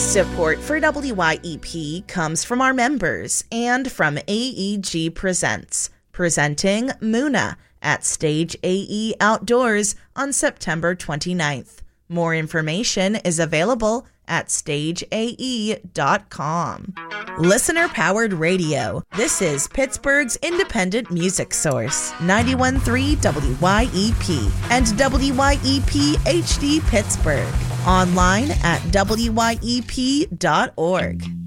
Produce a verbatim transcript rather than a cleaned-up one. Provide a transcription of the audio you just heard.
Support for W Y E P comes from our members and from A E G Presents, presenting Muna at Stage A E Outdoors on September twenty-ninth. More information is available at stage a e dot com. Listener-powered radio. This is Pittsburgh's independent music source, ninety-one point three W Y E P and W Y E P H D Pittsburgh. Online at W Y E P dot org.